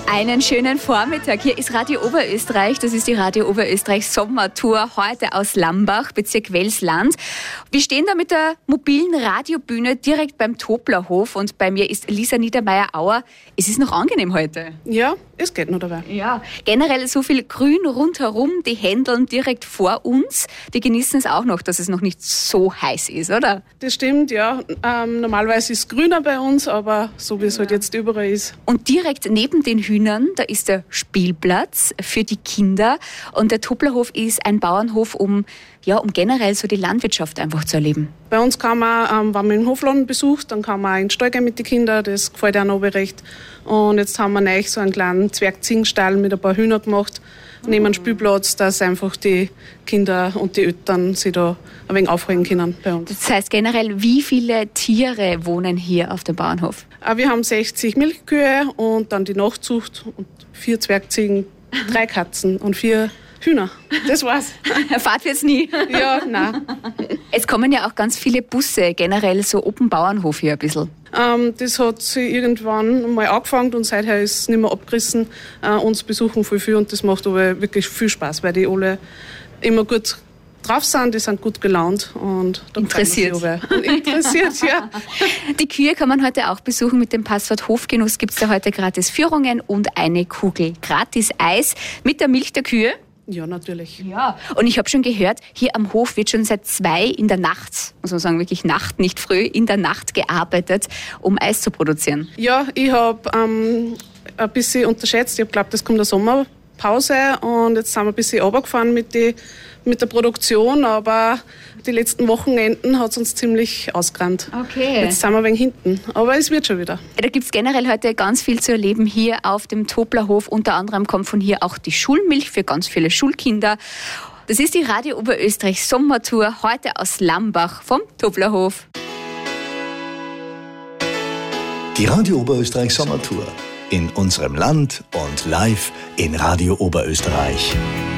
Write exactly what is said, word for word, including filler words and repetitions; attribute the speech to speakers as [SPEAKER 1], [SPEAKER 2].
[SPEAKER 1] Einen schönen Vormittag. Hier ist Radio Oberösterreich. Das ist die Radio Oberösterreich Sommertour. Heute aus Lambach, Bezirk Welsland. Wir stehen da mit der mobilen Radiobühne direkt beim Toblerhof und bei mir ist Lisa Niedermeyer-Auer. Es ist noch angenehm heute.
[SPEAKER 2] Ja, es geht noch dabei.
[SPEAKER 1] Ja, generell so viel Grün rundherum, die händeln direkt vor uns. Die genießen es auch noch, dass es noch nicht so heiß ist, oder?
[SPEAKER 2] Das stimmt, ja. Ähm, normalerweise ist es grüner bei uns, aber so wie es ja. halt jetzt überall ist.
[SPEAKER 1] Und direkt neben den Hühnern, da ist der Spielplatz für die Kinder. Und der Toblerhof ist ein Bauernhof, um, ja, um generell so die Landwirtschaft einfach zu erleben.
[SPEAKER 2] Bei uns kann man, ähm, wenn man den Hofladen besucht, dann kann man auch in den Stall gehen mit den Kindern. Das gefällt auch oben recht. Und jetzt haben wir neu so einen kleinen Zwergziegenstall mit ein paar Hühnern gemacht. Oh. Neben dem Spielplatz, dass einfach die Kinder und die Eltern sich da ein wenig aufregen können bei uns.
[SPEAKER 1] Das heißt generell, wie viele Tiere wohnen hier auf dem Bauernhof?
[SPEAKER 2] Wir haben sechzig Milchkühe und dann die Nachzucht und vier Zwergziegen, drei Katzen und vier Hühner. Das war's.
[SPEAKER 1] Fahrt wird's nie.
[SPEAKER 2] Ja, nein.
[SPEAKER 1] Es kommen ja auch ganz viele Busse, generell so Open Bauernhof hier ein bisschen.
[SPEAKER 2] Ähm, das hat sich irgendwann mal angefangen und seither ist es nicht mehr abgerissen. Äh, uns besuchen voll viel und das macht aber wirklich viel Spaß, weil die alle immer gut drauf sind, die sind gut gelaunt und da
[SPEAKER 1] interessiert.
[SPEAKER 2] Und interessiert, ja.
[SPEAKER 1] Die Kühe kann man heute auch besuchen. Mit dem Passwort Hofgenuss gibt es da heute gratis Führungen und eine Kugel gratis Eis mit der Milch der Kühe.
[SPEAKER 2] Ja, natürlich.
[SPEAKER 1] Ja, und ich habe schon gehört, hier am Hof wird schon seit zwei in der Nacht, muss man sagen, wirklich Nacht, nicht früh, in der Nacht gearbeitet, um Eis zu produzieren.
[SPEAKER 2] Ja, ich habe ähm, ein bisschen unterschätzt. Ich habe geglaubt, es kommt eine Sommerpause und jetzt sind wir ein bisschen runtergefahren mit, die, mit der Produktion, aber die letzten Wochenenden hat es uns ziemlich ausgerannt.
[SPEAKER 1] Okay.
[SPEAKER 2] Jetzt sind wir ein wenig hinten, aber es wird schon wieder.
[SPEAKER 1] Da gibt es generell heute ganz viel zu erleben hier auf dem Toblerhof. Unter anderem kommt von hier auch die Schulmilch für ganz viele Schulkinder. Das ist die Radio Oberösterreich Sommertour, heute aus Lambach vom Toblerhof.
[SPEAKER 3] Die Radio Oberösterreich Sommertour in unserem Land und live in Radio Oberösterreich.